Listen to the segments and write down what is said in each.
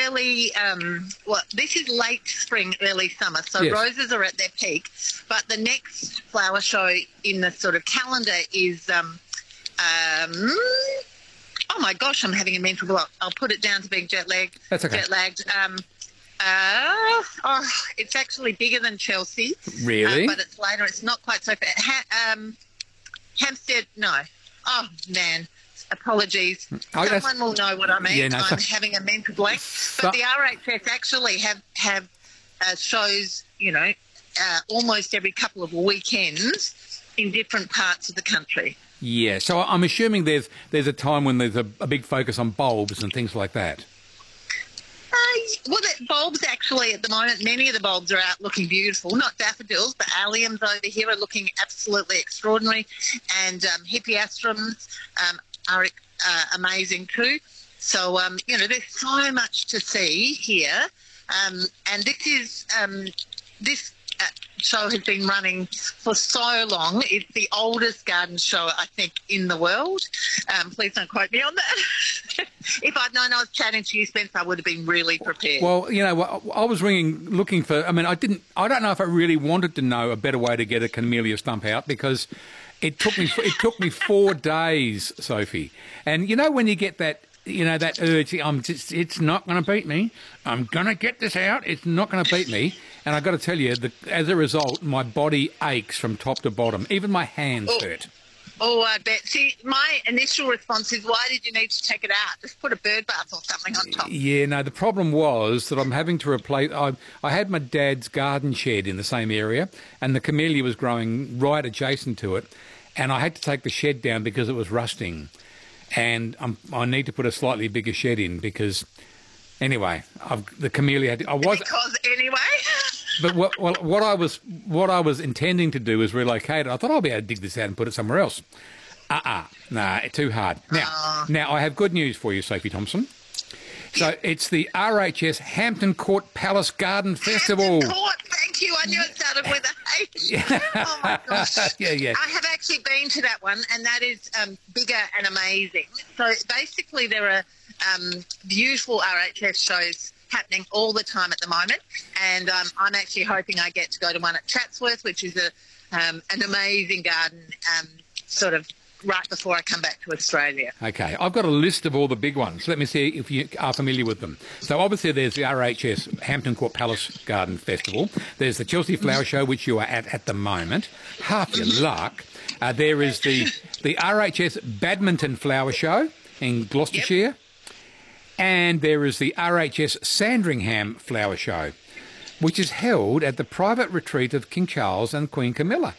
early, this is late spring, early summer. So Yes. roses are at their peak. But the next flower show in the sort of calendar is, oh my gosh, I'm having a mental block. I'll put it down to being jet lagged. That's okay. Jet lagged. It's actually bigger than Chelsea. Really? But it's later. It's not quite so far. Hampstead, no. Oh, man. Apologies. Someone will know what I mean. Yeah, no, I'm having a mental blank. But the RHS actually have shows, almost every couple of weekends in different parts of the country. Yeah, so I'm assuming there's a time when there's a big focus on bulbs and things like that. Well, the bulbs actually at the moment, many of the bulbs are out looking beautiful. Not daffodils, but alliums over here are looking absolutely extraordinary. And hippeastrums are amazing too. So, there's so much to see here. And this show has been running for so long. It's the oldest garden show, I think, in the world. Please don't quote me on that. If I'd known I was chatting to you, Spence, I would have been really prepared. Well, I was looking for, I don't know if I really wanted to know a better way to get a camellia stump out, because it took me 4 days, Sophie. And when you get that, that urge, it's not going to beat me. I'm going to get this out. It's not going to beat me. And I've got to tell you, as a result, my body aches from top to bottom. Even my hands hurt. Oh, I bet. See, my initial response is, why did you need to take it out? Just put a bird bath or something on top. Yeah, no, the problem was that I'm having to replace... I had my dad's garden shed in the same area, and the camellia was growing right adjacent to it, and I had to take the shed down because it was rusting. And I need to put a slightly bigger shed in because... Anyway, the camellia... Because anyway... But what I was intending to do was relocate it. I thought I'll be able to dig this out and put it somewhere else. Nah, too hard. Now I have good news for you, Sophie Thompson. So it's the RHS Hampton Court Palace Garden Festival. Hampton Court, thank you. I knew it started with a H. Oh my gosh. Yeah. I have actually been to that one, and that is bigger and amazing. So basically, there are beautiful RHS shows happening all the time at the moment, and I'm actually hoping I get to go to one at Chatsworth, which is an amazing garden, sort of right before I come back to Australia. Okay, I've got a list of all the big ones. Let me see if you are familiar with them. So obviously there's the RHS Hampton Court Palace Garden Festival. There's the Chelsea Flower Show, which you are at the moment. Half your luck. There is the RHS Badminton Flower Show in Gloucestershire. Yep. And there is the RHS Sandringham Flower Show, which is held at the private retreat of King Charles and Queen Camilla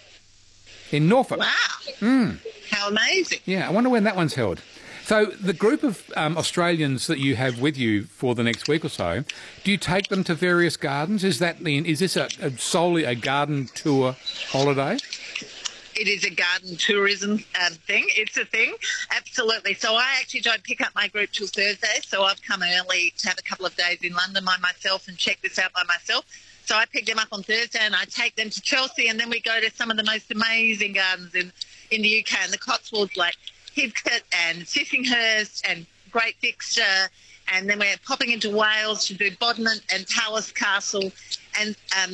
in Norfolk. Wow. How amazing. Yeah, I wonder when that one's held. So the group of Australians that you have with you for the next week or so, do you take them to various gardens? Is this solely a garden tour holiday? It is a garden tourism thing. It's a thing, absolutely. So I actually don't pick up my group till Thursday, so I've come early to have a couple of days in London by myself and check this out by myself. So I pick them up on Thursday and I take them to Chelsea, and then we go to some of the most amazing gardens in the UK, and the Cotswolds, like Hidcote and Sissinghurst and Great Fixture, and then we're popping into Wales to do Bodmin and Palace Castle, and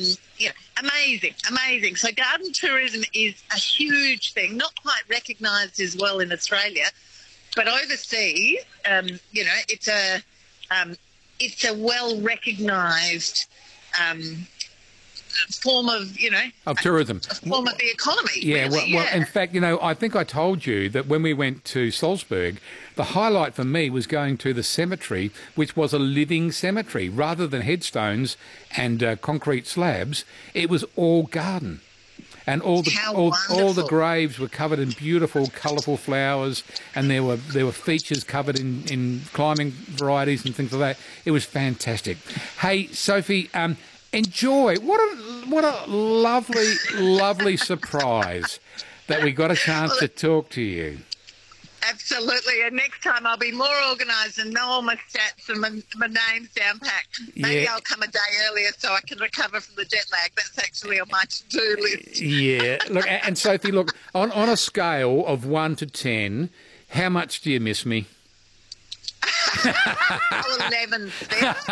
amazing. So garden tourism is a huge thing, not quite recognised as well in Australia, but overseas, it's a well recognised form of tourism, a form of the economy. Yeah, really. Well, in fact, I think I told you that when we went to Salzburg, the highlight for me was going to the cemetery, which was a living cemetery rather than headstones and concrete slabs. It was all garden. And all the graves were covered in beautiful, colourful flowers, and there were features covered in climbing varieties and things like that. It was fantastic. Hey, Sophie, enjoy. What a lovely surprise that we got a chance to talk to you. Absolutely, and next time I'll be more organised and know all my stats and my name's down packed. Maybe I'll come a day earlier so I can recover from the jet lag. That's actually on my to-do list. Yeah, look, and Sophie, look, on a scale of 1 to 10, how much do you miss me? 11, Steph.